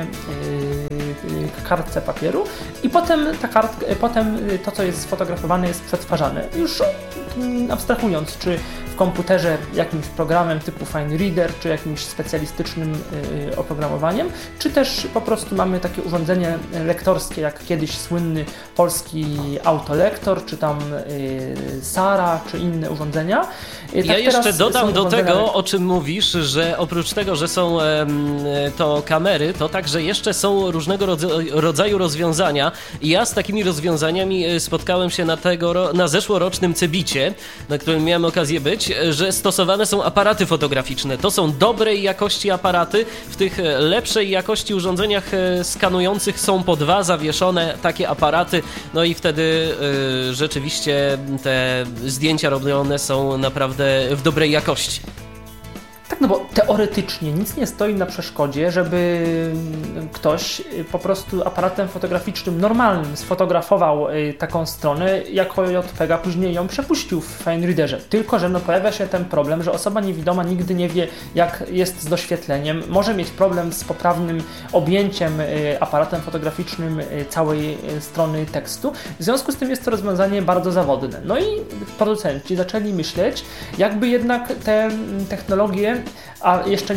kartce papieru i potem to, co jest sfotografowane, jest przetwarzane. Już abstrahując, czy w komputerze jakimś programem typu Fine Reader, czy jakimś specjalistycznym oprogramowaniem, czy też po prostu mamy takie urządzenie lektorskie, jak kiedyś słynny polski autolektor, czy tam Sara, czy inne urządzenia. Ja jeszcze dodam do tego, o czym mówisz, że oprócz tego, że są to kamery, to także jeszcze są różnego rodzaju rozwiązania. I ja z takimi rozwiązaniami spotkałem się na zeszłorocznym Cebicie, na którym miałem okazję być, że stosowane są aparaty fotograficzne. To są dobrej jakości aparaty. W tych lepszej jakości urządzeniach skanujących są po 2 zawieszone takie aparaty. No i wtedy rzeczywiście te zdjęcia robione są naprawdę w dobrej jakości. Tak, no bo teoretycznie nic nie stoi na przeszkodzie, żeby ktoś po prostu aparatem fotograficznym normalnym sfotografował taką stronę jako JPEG, a później ją przepuścił w Fine Readerze. Tylko że pojawia się ten problem, że osoba niewidoma nigdy nie wie, jak jest z doświetleniem, może mieć problem z poprawnym objęciem aparatem fotograficznym całej strony tekstu. W związku z tym jest to rozwiązanie bardzo zawodne. No i producenci zaczęli myśleć, jakby jednak te technologie, a jeszcze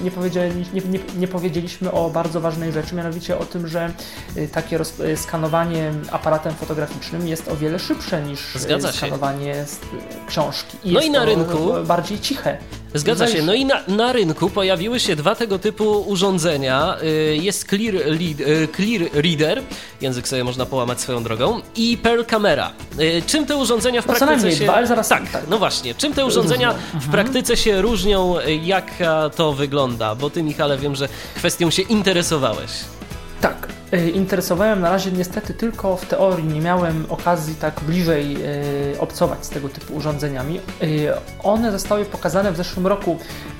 nie powiedzieliśmy o bardzo ważnej rzeczy, mianowicie o tym, że takie skanowanie aparatem fotograficznym jest o wiele szybsze niż skanowanie książki. No i na rynku bardziej ciche. Zgadza się. No i na rynku pojawiły się 2 tego typu urządzenia. Jest Clear Reader, język sobie można połamać swoją drogą, i Pearl Camera. Czym te urządzenia w praktyce się... Tak, no właśnie. Czym te urządzenia w praktyce się różnią, jak to wygląda? Bo ty, Michale, wiem, że kwestią się interesowałeś. Tak, interesowałem na razie niestety tylko w teorii, nie miałem okazji tak bliżej obcować z tego typu urządzeniami. One zostały pokazane w zeszłym roku.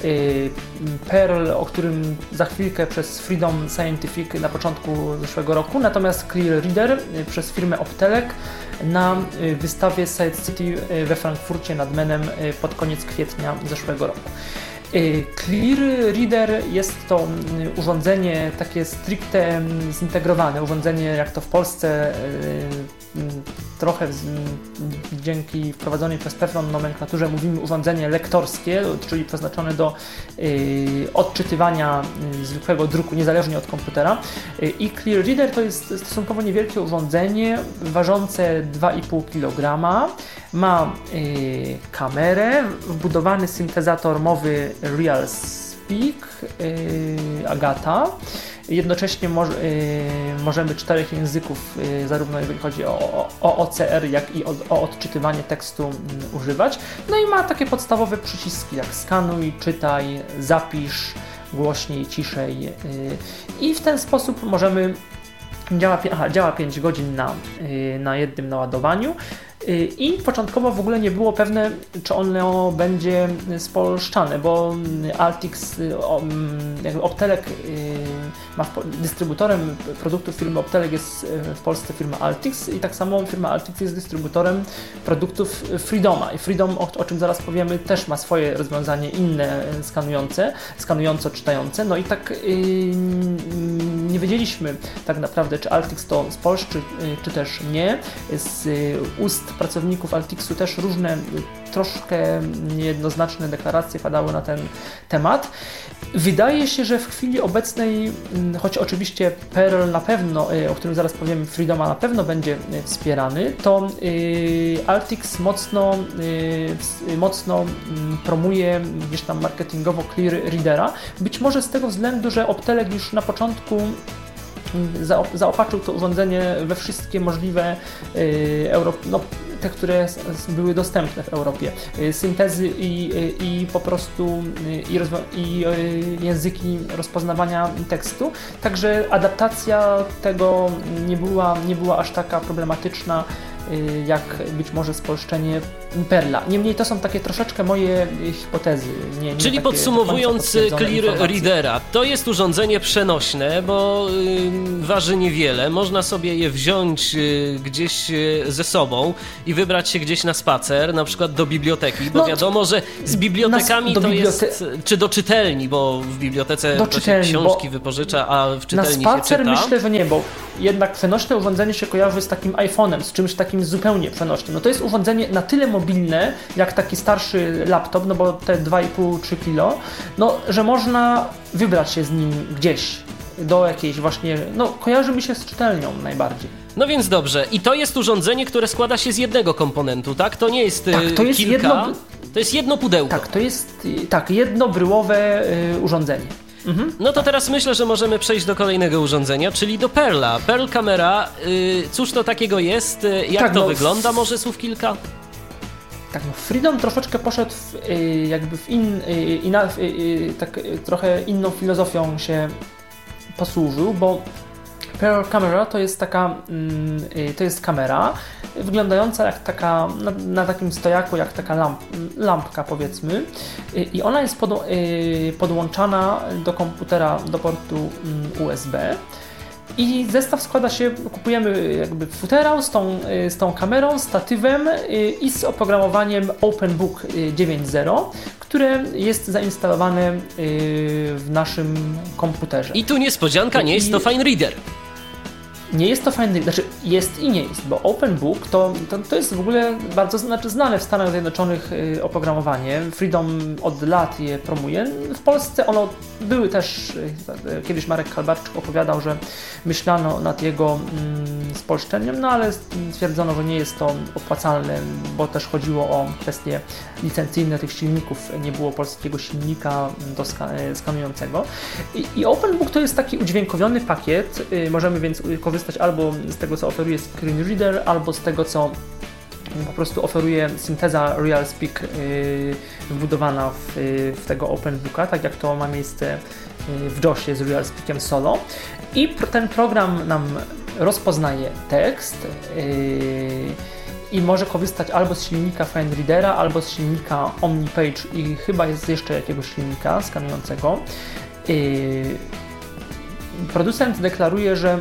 Pearl, o którym za chwilkę, przez Freedom Scientific na początku zeszłego roku, natomiast Clear Reader przez firmę Optelec na wystawie Science City we Frankfurcie nad Menem pod koniec kwietnia zeszłego roku. Clear Reader jest to urządzenie takie stricte zintegrowane, urządzenie jak to w Polsce trochę dzięki wprowadzonej przez Teflon nomenklaturze mówimy urządzenie lektorskie, czyli przeznaczone do odczytywania zwykłego druku niezależnie od komputera. I Clear Reader to jest stosunkowo niewielkie urządzenie ważące 2,5 kg. Ma kamerę, wbudowany syntezator mowy Real Speak Agata. Jednocześnie możemy 4 języków, zarówno jeżeli chodzi o OCR, jak i o odczytywanie tekstu używać. No i ma takie podstawowe przyciski jak skanuj, czytaj, zapisz, głośniej, ciszej. I w ten sposób możemy... Działa 5 godzin na jednym naładowaniu. I początkowo w ogóle nie było pewne, czy ono będzie spolszczane, bo Altix, Optelec dystrybutorem produktów firmy Optelec jest w Polsce firma Altix i tak samo firma Altix jest dystrybutorem produktów Freedoma. I Freedom, o czym zaraz powiemy, też ma swoje rozwiązanie inne skanująco-czytające. No i tak nie wiedzieliśmy tak naprawdę, czy Altix to spolszczy, czy też nie. Z ust pracowników Altixu też różne, troszkę niejednoznaczne deklaracje padały na ten temat. Wydaje się, że w chwili obecnej, choć oczywiście Pearl na pewno, o którym zaraz powiemy, Freedoma na pewno będzie wspierany, to Altix mocno promuje gdzieś tam marketingowo Clear Readera. Być może z tego względu, że Optelec już na początku zaopatrzył to urządzenie we wszystkie możliwe te, które były dostępne w Europie. Syntezy i po prostu i języki rozpoznawania tekstu. Także adaptacja tego nie była aż taka problematyczna, jak być może spolszczenie Perla. Niemniej to są takie troszeczkę moje hipotezy. Czyli podsumowując Clear Readera, to jest urządzenie przenośne, bo waży niewiele. Można sobie je wziąć gdzieś ze sobą i wybrać się gdzieś na spacer, na przykład do biblioteki, bo wiadomo, że z bibliotekami jest, czy do czytelni, bo w bibliotece się książki wypożycza, a w czytelni się czyta. Na spacer myślę, że nie, bo jednak przenośne urządzenie się kojarzy z takim iPhone'em, z czymś takim zupełnie przenośnym. No to jest urządzenie na tyle mobilne, jak taki starszy laptop, no bo te 2,5-3 kg, no, że można wybrać się z nim gdzieś do jakiejś właśnie, no kojarzy mi się z czytelnią najbardziej. No więc dobrze, i to jest urządzenie, które składa się z jednego komponentu, tak? To nie jest to jest kilka, to jest jedno pudełko. Tak, to jest jednobryłowe urządzenie. No to teraz myślę, że możemy przejść do kolejnego urządzenia, czyli do Perla. Perl Camera, cóż to takiego jest? Jak to wygląda? Może słów kilka? Tak, no Freedom troszeczkę poszedł tak trochę inną filozofią się posłużył, bo Perl Camera to jest kamera wyglądająca jak taka, na takim stojaku, jak taka lampka powiedzmy, i ona jest podłączana do komputera, do portu USB. I zestaw składa się, kupujemy jakby futerał z tą kamerą, statywem i z oprogramowaniem OpenBook 9.0, które jest zainstalowane w naszym komputerze. I tu niespodzianka, nie jest to Fine Reader. Nie jest to fajne, znaczy jest i nie jest, bo OpenBook to jest w ogóle bardzo znane w Stanach Zjednoczonych oprogramowanie. Freedom od lat je promuje. W Polsce ono były też, kiedyś Marek Kalbarczyk opowiadał, że myślano nad jego spolszczeniem, no ale stwierdzono, że nie jest to opłacalne, bo też chodziło o kwestie licencyjne tych silników, nie było polskiego silnika skanującego. I OpenBook to jest taki udźwiękowiony pakiet, możemy więc korzystać albo z tego, co oferuje Screen Reader, albo z tego, co po prostu oferuje synteza RealSpeak wbudowana w tego OpenBooka, tak jak to ma miejsce w JOSie z RealSpeakiem Solo. I ten program nam rozpoznaje tekst i może korzystać albo z silnika FineReadera, albo z silnika OmniPage i chyba jest jeszcze jakiegoś silnika skanującego. Producent deklaruje, że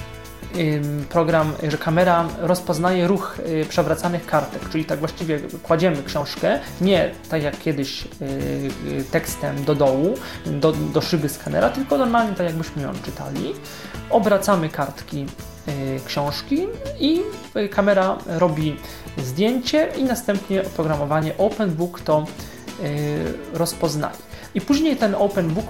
że kamera rozpoznaje ruch przewracanych kartek, czyli tak właściwie kładziemy książkę, nie tak jak kiedyś tekstem do dołu, do szyby skanera, tylko normalnie tak jakbyśmy ją czytali. Obracamy kartki książki i kamera robi zdjęcie i następnie oprogramowanie OpenBook to rozpoznaje. I później ten OpenBook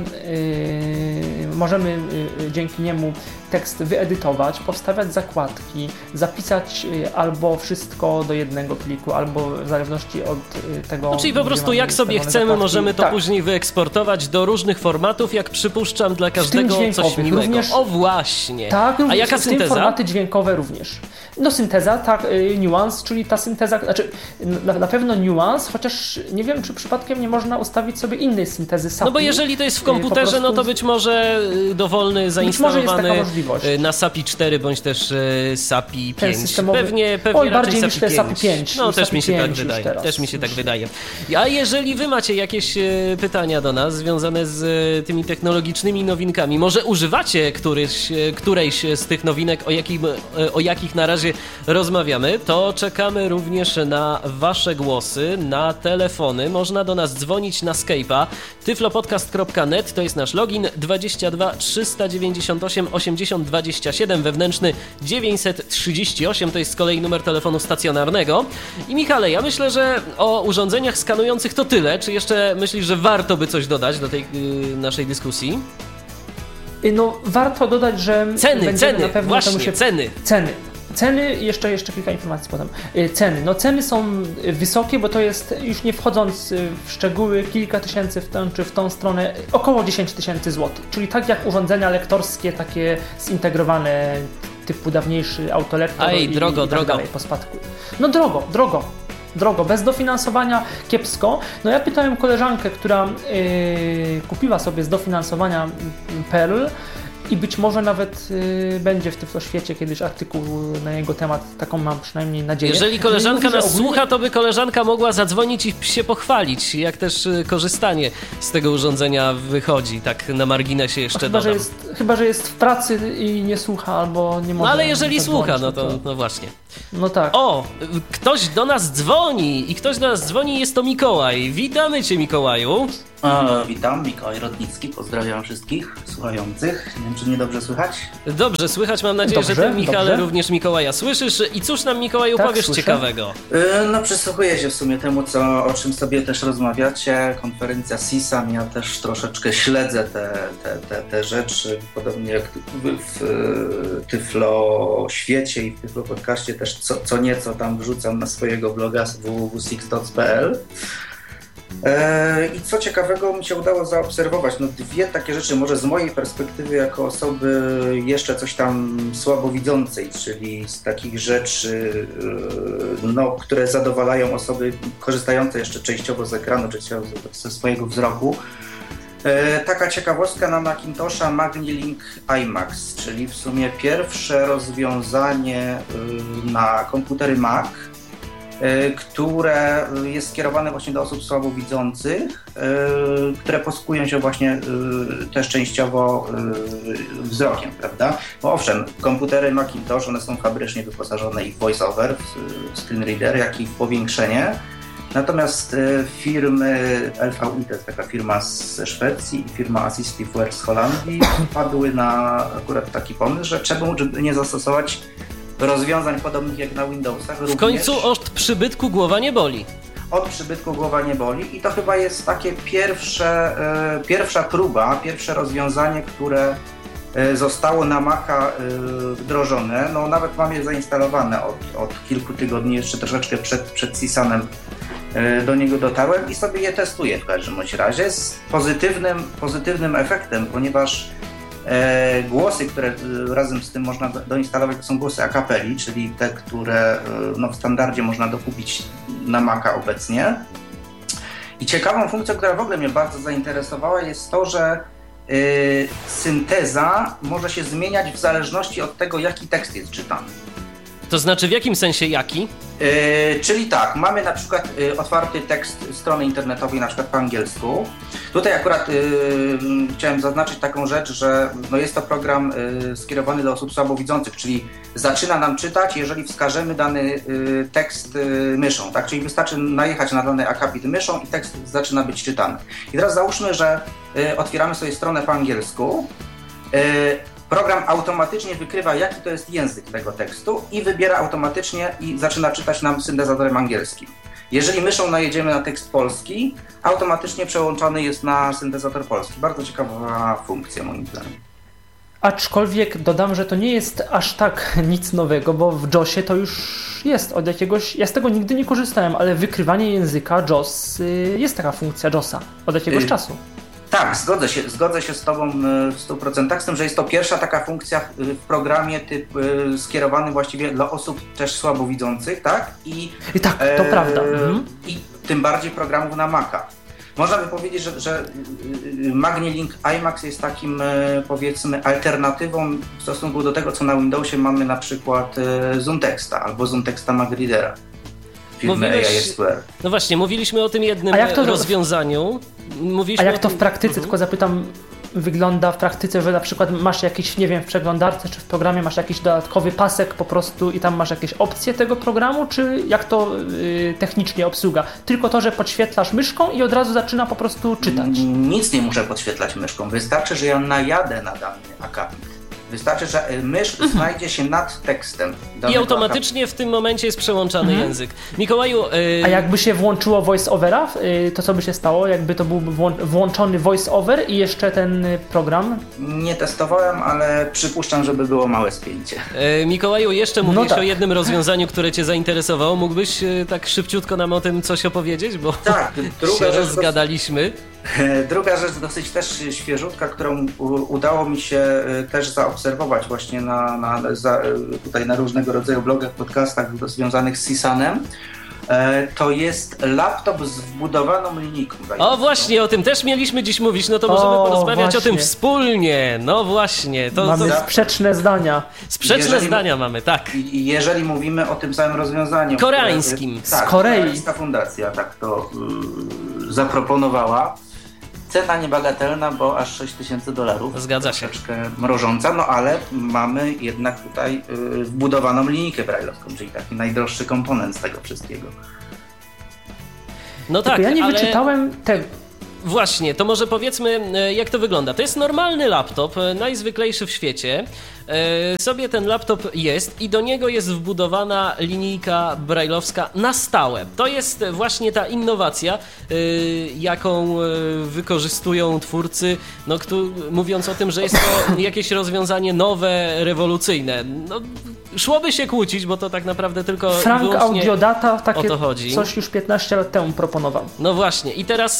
możemy dzięki niemu tekst wyedytować, powstawiać zakładki, zapisać albo wszystko do jednego pliku, albo w zależności od tego... No czyli po prostu jak sobie chcemy, zakładki, możemy to później wyeksportować do różnych formatów, jak przypuszczam dla każdego coś miłego. Również, o właśnie! Tak, a jaka synteza? W tym formaty dźwiękowe również. No synteza, tak, Nuance, czyli ta synteza, znaczy na pewno Nuance, chociaż nie wiem, czy przypadkiem nie można ustawić sobie innej syntezy SAPI. No bo jeżeli to jest w komputerze, no to być może dowolny zainstalowany na SAPI 4 bądź też SAPI 5. Pewnie bardziej niż te SAPI 5. No też mi się tak wydaje. Też mi się tak wydaje. A jeżeli wy macie jakieś pytania do nas związane z tymi technologicznymi nowinkami, może używacie którejś z tych nowinek, o jakich na razie rozmawiamy, to czekamy również na wasze głosy, na telefony. Można do nas dzwonić na Skype'a tyflopodcast.net, to jest nasz login, 22 398 80 27, wewnętrzny 938, to jest z kolei numer telefonu stacjonarnego. I Michale, ja myślę, że o urządzeniach skanujących to tyle. Czy jeszcze myślisz, że warto by coś dodać do tej naszej dyskusji? No warto dodać, że ceny, na pewno właśnie, Ceny, jeszcze kilka informacji potem. Ceny są wysokie, bo to jest, już nie wchodząc w szczegóły, kilka tysięcy w tę czy w tą stronę, około 10 000 złotych. Czyli tak jak urządzenia lektorskie, takie zintegrowane typu dawniejszy autolektor drogo. dalej po spadku. No drogo, bez dofinansowania kiepsko. No ja pytałem koleżankę, która kupiła sobie z dofinansowania Perl i być może nawet będzie w Tyfloświecie kiedyś artykuł na jego temat, taką mam przynajmniej nadzieję. Jeżeli koleżanka nas słucha, to by koleżanka mogła zadzwonić i się pochwalić, jak też korzystanie z tego urządzenia wychodzi, tak na marginesie jeszcze dodam. Chyba, że jest w pracy i nie słucha albo nie może. No ale jeżeli słucha, no właśnie. No tak. O, ktoś do nas dzwoni jest to Mikołaj. Witamy Cię, Mikołaju. Witam, Mikołaj Rodnicki, pozdrawiam wszystkich słuchających. Nie wiem, czy mnie dobrze słychać? Dobrze słychać, mam nadzieję, że Ty, Michale, również Mikołaja słyszysz. I cóż nam, Mikołaju, powiesz słyszę. Ciekawego? No przysłuchuję się w sumie temu, o czym sobie też rozmawiacie. Konferencja CISAM, ja też troszeczkę śledzę te rzeczy, podobnie jak w Tyfloświecie i w Tyflo Podcaście też co nieco tam wrzucam na swojego bloga www.six.pl. I co ciekawego mi się udało zaobserwować, no dwie takie rzeczy, może z mojej perspektywy jako osoby jeszcze coś tam słabowidzącej, czyli z takich rzeczy, które zadowalają osoby korzystające jeszcze częściowo z ekranu, czy ze swojego wzroku. Taka ciekawostka na Macintosha MagniLink iMax, czyli w sumie pierwsze rozwiązanie na komputery Mac, które jest skierowane właśnie do osób słabowidzących, które posługują się właśnie też częściowo wzrokiem, prawda? Bo owszem, komputery Macintosh, one są fabrycznie wyposażone i w VoiceOver, w screen reader, jak i w powiększenie. Natomiast firmy LVI, to jest taka firma ze Szwecji, i firma Assistiveware z Holandii, wpadły na akurat taki pomysł, że czemu nie zastosować rozwiązań podobnych jak na Windowsach. W końcu od przybytku głowa nie boli. Od przybytku głowa nie boli i to chyba jest takie pierwsza próba, pierwsze rozwiązanie, które zostało na Maca wdrożone. No nawet mam je zainstalowane od kilku tygodni, jeszcze troszeczkę przed CISAM-em do niego dotarłem i sobie je testuję w każdym razie z pozytywnym efektem, ponieważ głosy, które razem z tym można doinstalować, to są głosy a cappelli, czyli te, które w standardzie można dokupić na Maca obecnie. I ciekawą funkcją, która w ogóle mnie bardzo zainteresowała, jest to, że synteza może się zmieniać w zależności od tego, jaki tekst jest czytany. To znaczy w jakim sensie jaki? Czyli tak, mamy na przykład otwarty tekst strony internetowej, na przykład po angielsku. Tutaj akurat chciałem zaznaczyć taką rzecz, że jest to program skierowany do osób słabowidzących, czyli zaczyna nam czytać, jeżeli wskażemy dany tekst myszą, tak? Czyli wystarczy najechać na dany akapit myszą i tekst zaczyna być czytany. I teraz załóżmy, że otwieramy sobie stronę po angielsku. Program automatycznie wykrywa, jaki to jest język tego tekstu i wybiera automatycznie i zaczyna czytać nam syntezatorem angielskim. Jeżeli myszą najedziemy na tekst polski, automatycznie przełączony jest na syntezator polski. Bardzo ciekawa funkcja moim zdaniem. Aczkolwiek dodam, że to nie jest aż tak nic nowego, bo w JOSie to już jest od jakiegoś... Ja z tego nigdy nie korzystałem, ale wykrywanie języka JOS, jest taka funkcja JOSa od jakiegoś czasu. Tak, zgodzę się z Tobą w 100%, z tym, że jest to pierwsza taka funkcja w programie skierowany właściwie dla osób też słabowidzących, tak? I tak, to prawda. I tym bardziej programów na Maca. Można by powiedzieć, że MagniLink iMax jest takim, powiedzmy, alternatywą w stosunku do tego, co na Windowsie mamy na przykład ZoomTexta albo ZoomTexta MagReadera. No właśnie, mówiliśmy o tym jednym rozwiązaniu. A jak to w praktyce, tylko zapytam, wygląda w praktyce, że na przykład masz jakiś, nie wiem, w przeglądarce czy w programie masz jakiś dodatkowy pasek po prostu i tam masz jakieś opcje tego programu, czy jak to technicznie obsługa? Tylko to, że podświetlasz myszką i od razu zaczyna po prostu czytać? Nic nie muszę podświetlać myszką, wystarczy, że ja najadę na dany akapit. Wystarczy, że mysz znajdzie się nad tekstem. I automatycznie w tym momencie jest przełączany język. Mikołaju... A jakby się włączyło voice-overa, to co by się stało? Jakby to był włączony voice-over i jeszcze ten program? Nie testowałem, ale przypuszczam, żeby było małe spięcie. Mikołaju, jeszcze mówisz o jednym rozwiązaniu, które Cię zainteresowało. Mógłbyś tak szybciutko nam o tym coś opowiedzieć? Bo tak, się rozgadaliśmy. Druga rzecz, dosyć też świeżutka, którą udało mi się też zaobserwować właśnie tutaj na różnego rodzaju blogach, podcastach związanych z CSUN-em, to jest laptop z wbudowaną linijką. O właśnie, o tym też mieliśmy dziś mówić, no to możemy porozmawiać o tym wspólnie. No właśnie. Mamy sprzeczne zdania. Zdania mamy, tak. I jeżeli mówimy o tym samym rozwiązaniu. Koreańskim. Z Korei. Koreańska fundacja tak to zaproponowała. Cena niebagatelna, bo aż $6,000. Zgadza się. Troszeczkę mrożąca, no ale mamy jednak tutaj wbudowaną linijkę braille'owską, czyli taki najdroższy komponent z tego wszystkiego. No tak, ja nie wyczytałem tego. Właśnie, to może powiedzmy, jak to wygląda. To jest normalny laptop, najzwyklejszy w świecie. Sobie ten laptop jest i do niego jest wbudowana linijka braille'owska na stałe. To jest właśnie ta innowacja, jaką wykorzystują twórcy, mówiąc o tym, że jest to jakieś rozwiązanie nowe, rewolucyjne. No, szłoby się kłócić, bo to tak naprawdę tylko Frank Audiodata takie o to chodzi. Coś już 15 lat temu proponował. No właśnie i teraz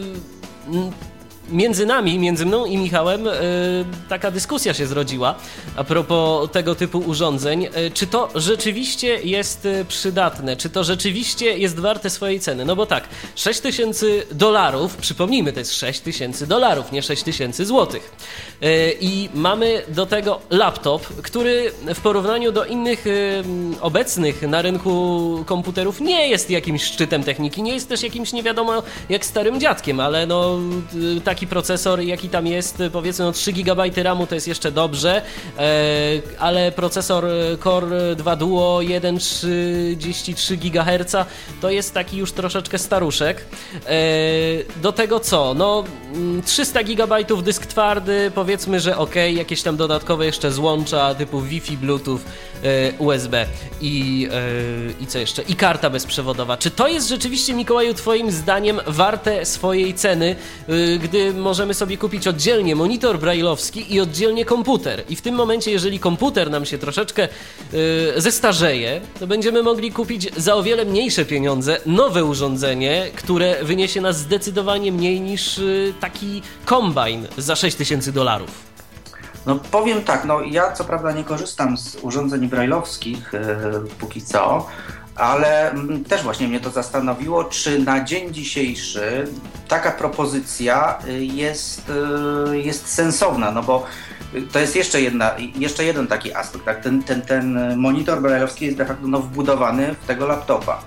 między mną i Michałem taka dyskusja się zrodziła a propos tego typu urządzeń. Czy to rzeczywiście jest przydatne? Czy to rzeczywiście jest warte swojej ceny? No bo tak, $6,000, przypomnijmy, to jest $6,000, nie 6,000 złotych. I mamy do tego laptop, który w porównaniu do innych obecnych na rynku komputerów nie jest jakimś szczytem techniki, nie jest też jakimś nie wiadomo jak starym dziadkiem, ale no taki procesor jaki tam jest, powiedzmy 3 GB RAMu to jest jeszcze dobrze, ale procesor Core 2 Duo 1,33 GHz to jest taki już troszeczkę staruszek. Do tego co? No 300 GB dysk twardy, powiedzmy, że ok, jakieś tam dodatkowe jeszcze złącza typu Wi-Fi, Bluetooth, USB i co jeszcze? I karta bezprzewodowa. Czy to jest rzeczywiście, Mikołaju, twoim zdaniem warte swojej ceny, gdy możemy sobie kupić oddzielnie monitor braille'owski i oddzielnie komputer? I w tym momencie, jeżeli komputer nam się troszeczkę zestarzeje, to będziemy mogli kupić za o wiele mniejsze pieniądze nowe urządzenie, które wyniesie nas zdecydowanie mniej niż taki kombajn za $6,000. No powiem tak, no ja co prawda nie korzystam z urządzeń braille'owskich póki co, ale też właśnie mnie to zastanowiło, czy na dzień dzisiejszy taka propozycja jest sensowna, no bo to jest jeszcze jeden taki aspekt, tak? Ten monitor braille'owski jest de facto wbudowany w tego laptopa.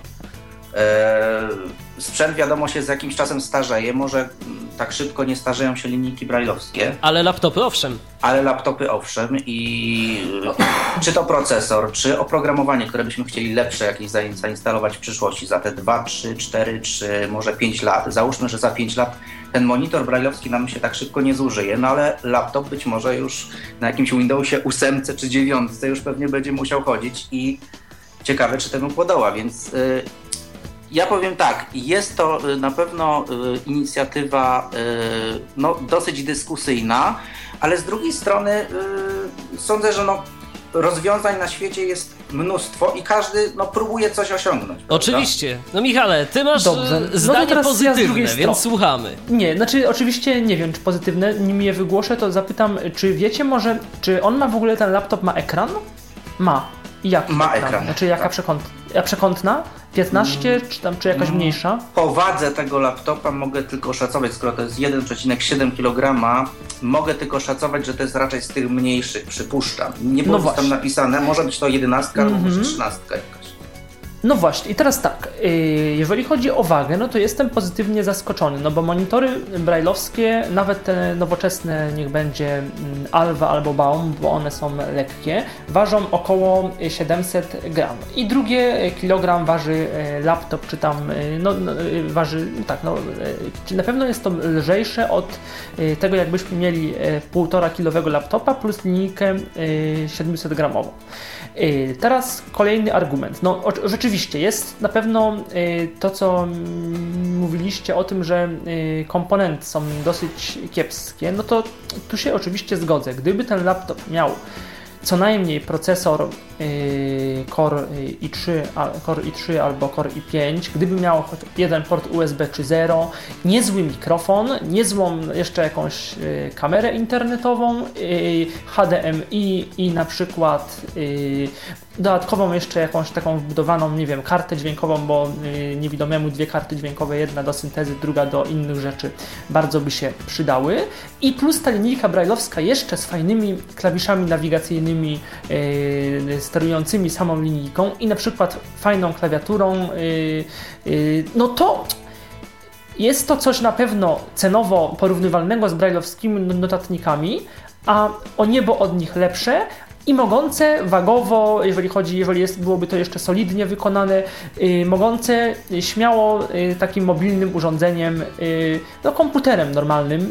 Sprzęt wiadomo się z jakimś czasem starzeje, może tak szybko nie starzeją się linijki braille'owskie. Ale laptopy owszem i czy to procesor, czy oprogramowanie, które byśmy chcieli lepsze jakieś zainstalować w przyszłości za te 2, 3, 4, czy może 5 lat. Załóżmy, że za 5 lat ten monitor braille'owski nam się tak szybko nie zużyje, no ale laptop być może już na jakimś Windowsie 8 czy 9 już pewnie będzie musiał chodzić i ciekawe, czy temu podoła, więc ja powiem tak, jest to na pewno inicjatywa dosyć dyskusyjna, ale z drugiej strony sądzę, że rozwiązań na świecie jest mnóstwo i każdy próbuje coś osiągnąć. Prawda? Oczywiście. No Michale, ty masz zdanie pozytywne, więc słuchamy. Nie, znaczy oczywiście nie wiem, czy pozytywne, nim je wygłoszę, to zapytam, czy wiecie może, czy on ma w ogóle, ten laptop ma ekran? Ma. I jaki ma ekran? Znaczy jaka przekątna? 15 czy jakaś mniejsza? Po wadze tego laptopa mogę tylko szacować, skoro to jest 1,7 kg, mogę tylko szacować, że to jest raczej z tych mniejszych, przypuszczam. Nie było tam napisane, może być to 11 albo może 13 jakaś. No właśnie, i teraz tak, jeżeli chodzi o wagę, no to jestem pozytywnie zaskoczony, no bo monitory braille'owskie, nawet te nowoczesne, niech będzie Alva albo Baum, bo one są lekkie, ważą około 700 gram. I drugie kilogram waży laptop, czy tam, czy na pewno jest to lżejsze od tego, jakbyśmy mieli 1,5-kilowego laptopa plus linijkę 700 gramową. Teraz kolejny argument. No rzeczywiście jest na pewno to, co mówiliście o tym, że komponenty są dosyć kiepskie, no to tu się oczywiście zgodzę. Gdyby ten laptop miał co najmniej procesor Core i3 albo Core i5, gdyby miało choć jeden port USB czy 0, niezły mikrofon, niezłą jeszcze jakąś kamerę internetową, HDMI i na przykład dodatkową jeszcze jakąś taką wbudowaną, nie wiem, kartę dźwiękową, bo niewidomemu 2 karty dźwiękowe, jedna do syntezy, druga do innych rzeczy bardzo by się przydały. I plus ta linijka brajlowska jeszcze z fajnymi klawiszami nawigacyjnymi sterującymi samą linijką i na przykład fajną klawiaturą, no to jest to coś na pewno cenowo porównywalnego z brajlowskimi notatnikami, a o niebo od nich lepsze i mogące wagowo, byłoby to jeszcze solidnie wykonane, mogące śmiało takim mobilnym urządzeniem, no komputerem normalnym